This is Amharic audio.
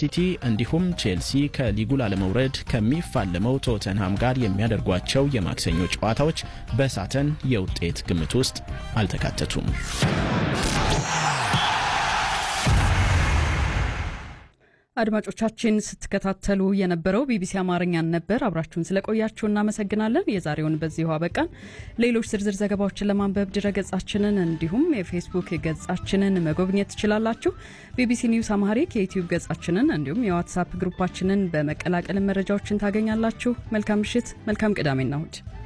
ሲቲ እንዲሁም ቼልሲ ከሊጉ ላለመውረድ ከሚፋለመው ቶተንሃም ጋር የሚያደርጓቸው የማክሰኞ ጨዋታዎች በሳተን የውጤት ግምት ውስጥ አልተካተቱም። አድማጮቻችን ስትከታተሉ የነበረው ቢቢሲ አማርኛን ነበር። አብራችሁን ስለቆያችሁ እናመሰግናለን። የዛሬውን በዚሁ አበቃን። ሌሎች ዝርዝር ዘገባዎችን ለማንበብ ድረገጻችንን እንዲሁም የፌስቡክ ገጻችንን መጎብኘት ትችላላችሁ። ቢቢሲ ኒውስ አማሪክ የዩቲዩብ ገጻችንን እንዲሁም የዋትስአፕ ግሩፓችንን በመቀላቀል መረጃዎችን ታገኛላችሁ። መልካም ምሽት፣ መልካም ቅዳሜና እሁድ።